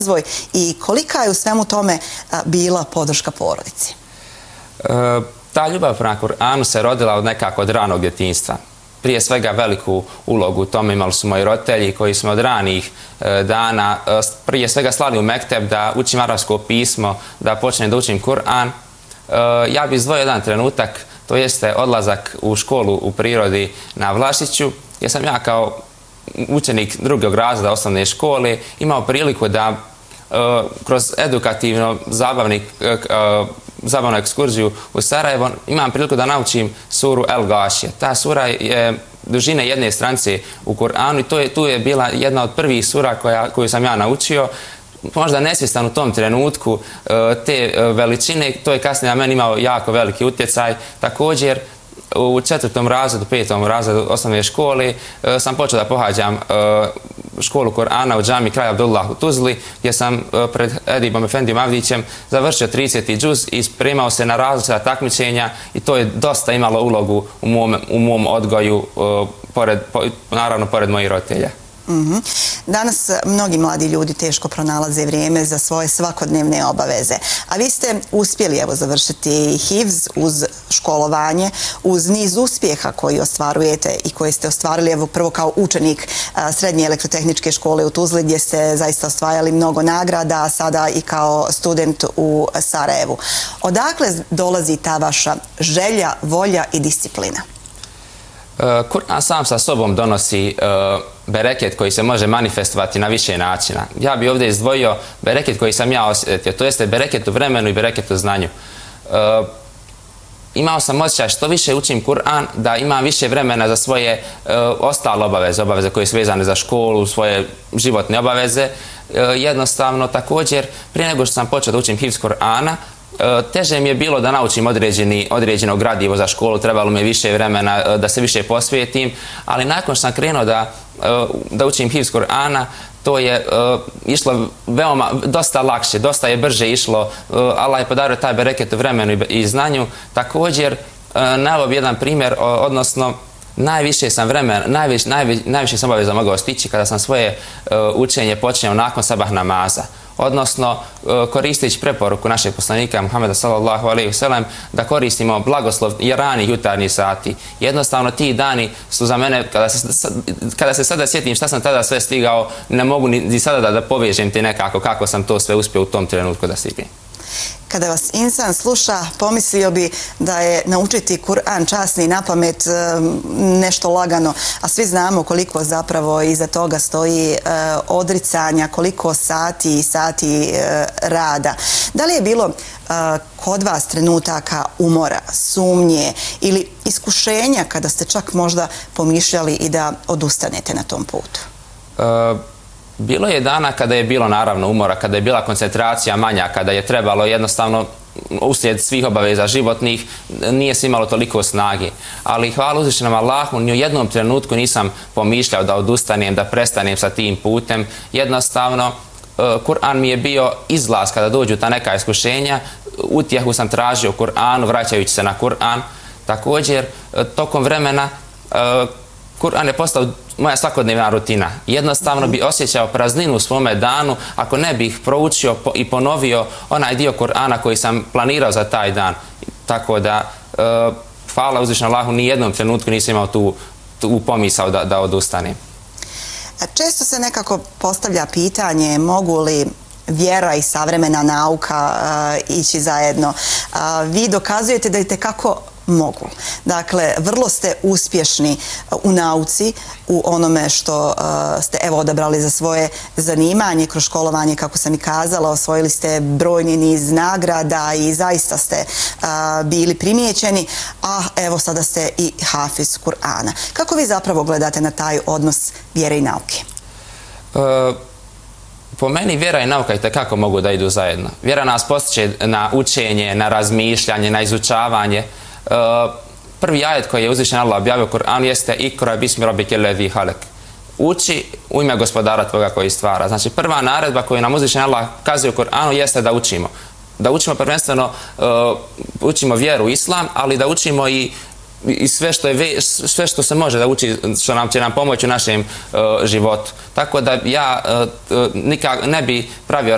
razvoj i kolika je u svemu tome bila podrška porodici? Ta ljubav prema Kur'anu se rodila od ranog djetinjstva. Prije svega veliku ulogu u tome imali su moji roditelji koji smo od ranih dana prije svega slali u mekteb da učim arapsko pismo, da počnem da učim Kur'an. Ja bih izdvojio jedan trenutak, to jeste odlazak u školu u prirodi na Vlašiću, jer sam ja kao učenik drugog razreda osnovne škole imao priliku da kroz edukativno zabavnu ekskurziju u Sarajevo imam priliku da naučim suru El Gašije. Ta sura je dužine jedne stranice u Kur'anu i tu je bila jedna od prvih sura koju sam ja naučio. Možda nesvjestan u tom trenutku te veličine, to je kasnije na meni imao jako veliki utjecaj. Također, u 4. razredu, 5. razredu osnovne škole sam počeo da pohađam školu Kur'ana u džami Kralja Abdullah u Tuzli, gdje sam pred Edibom Efendijom Avdićem završio 30. džuz i spremao se na različita takmičenja i to je dosta imalo ulogu u mom odgoju, naravno pored mojih roditelja. Danas mnogi mladi ljudi teško pronalaze vrijeme za svoje svakodnevne obaveze, a vi ste uspjeli završiti hifz uz školovanje, uz niz uspjeha koji ostvarujete i koje ste ostvarili prvo kao učenik Srednje elektrotehničke škole u Tuzli gdje ste zaista osvajali mnogo nagrada, a sada i kao student u Sarajevu. Odakle dolazi ta vaša želja, volja i disciplina? Kur'an sam sa sobom donosi bereket koji se može manifestovati na više načina. Ja bih ovdje izdvojio bereket koji sam ja osjetio, to jeste bereket u vremenu i bereket u znanju. Imao sam osjećaj što više učim Kur'an, da imam više vremena za svoje ostale obaveze koje su vezane za školu, svoje životne obaveze. Jednostavno, također, prije nego što sam počeo da učim hifz Kur'ana, teže mi je bilo da naučim određeno gradivo za školu, trebalo mi je više vremena da se više posvetim, ali nakon što sam krenuo da učim hifz Kur'ana, to je išlo dosta lakše, dosta je brže išlo. Allah je podario taj bereket u vremenu i znanju. Također, naveo bi jedan primjer, odnosno najviše sam obaveza mogao stići kada sam svoje učenje počinjao nakon sabah namaza. Odnosno, koristeći preporuku našeg poslanika Muhameda sallallahu alejhi ve sellem da koristimo blagoslov i ranih jutarnjih sati. Jednostavno, ti dani su za mene, kada se sada sjetim šta sam tada sve stigao, ne mogu ni sada da povežem ti nekako kako sam to sve uspio u tom trenutku da stignem. Kada vas insan sluša, pomislio bi da je naučiti Kur'an časni na pamet nešto lagano, a svi znamo koliko zapravo iza toga stoji odricanja, koliko sati i sati rada. Da li je bilo kod vas trenutaka umora, sumnje ili iskušenja kada ste čak možda pomišljali i da odustanete na tom putu? Bilo je dana kada je bilo naravno umora, kada je bila koncentracija manja, kada je trebalo jednostavno uslijed svih obaveza životnih, nije se imalo toliko snage. Ali hvala uzvišenom Allahu, ni u jednom trenutku nisam pomišljao da odustanem, da prestanem sa tim putem. Jednostavno, Kur'an mi je bio izlaz kada dođu ta neka iskušenja, utjehu sam tražio u Kur'anu, vraćajući se na Kur'an. Također, tokom vremena, Kur'an je postao moja svakodnevna rutina. Jednostavno bi osjećao prazninu u svome danu ako ne bih proučio i ponovio onaj dio Kur'ana koji sam planirao za taj dan. Tako da, hvala uzvišenom Allahu, ni jednom trenutku nisam imao tu pomisao da odustanem. Često se nekako postavlja pitanje mogu li vjera i savremena nauka ići zajedno. Vi dokazujete da itekako mogu. Dakle, vrlo ste uspješni u nauci, u onome što ste odabrali za svoje zanimanje kroz školovanje, kako sam i kazala, osvojili ste brojni niz nagrada i zaista ste bili primijećeni, a evo sada ste i hafiz Kur'ana. Kako vi zapravo gledate na taj odnos vjere i nauke? Po meni vjera i nauka itekako mogu da idu zajedno. Vjera nas postiče na učenje, na razmišljanje, na izučavanje. Prvi ajet koji je uzvišen Allah objavio u Kur'anu jeste Ikra bismi rabbike ledhi halek. Uči u ime gospodara tvoga koji stvara. Znači, prva naredba koju nam uzvišen Allah kazuje u Kur'anu jeste da učimo. Da učimo prvenstveno, učimo vjeru, islam, ali da učimo i sve što se može da uči, što će nam pomoći u našem životu. Tako da ja nikak ne bi pravio